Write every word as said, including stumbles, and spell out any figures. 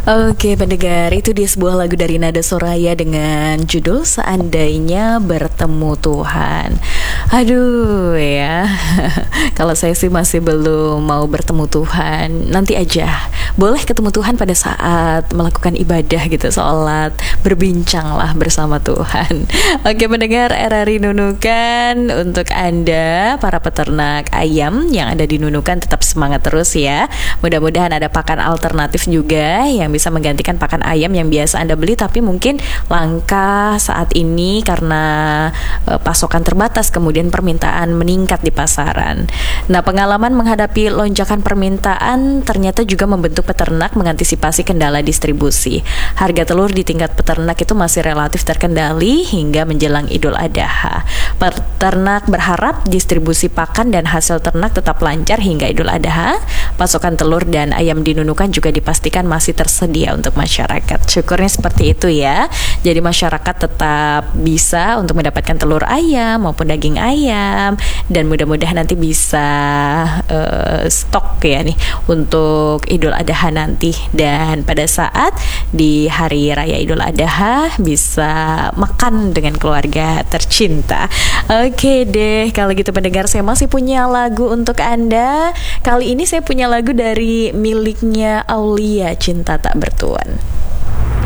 Oke pendengar, itu dia sebuah lagu dari Nada Soraya dengan judul Seandainya Bertemu Tuhan. Aduh ya, kalau saya sih masih belum mau bertemu Tuhan. Nanti aja, boleh ketemu Tuhan pada saat melakukan ibadah gitu, sholat, berbincang lah bersama Tuhan. Oke pendengar R R I Nunukan, untuk Anda para peternak ayam yang ada di Nunukan tetap semangat terus ya. Mudah-mudahan ada pakan alternatif juga yang bisa menggantikan pakan ayam yang biasa Anda beli tapi mungkin langka saat ini karena e, pasokan terbatas, kemudian permintaan meningkat di pasaran. Nah, pengalaman menghadapi lonjakan permintaan ternyata juga membentuk peternak mengantisipasi kendala distribusi. Harga telur di tingkat peternak itu masih relatif terkendali hingga menjelang Idul Adha. Peternak berharap distribusi pakan dan hasil ternak tetap lancar hingga Idul Adha. Pasokan telur dan ayam di Nunukan juga dipastikan masih tersedia untuk masyarakat. Syukurnya seperti itu ya. Jadi masyarakat tetap bisa untuk mendapatkan telur ayam maupun daging ayam, dan mudah-mudahan nanti bisa uh, stok ya nih untuk Idul Adha nanti, dan pada saat di hari raya Idul Adha bisa makan dengan keluarga tercinta. Oke deh, kalau gitu pendengar, saya masih punya lagu untuk Anda. Kali ini saya punya lagu dari miliknya Aulia, Cinta Tak Bertuan.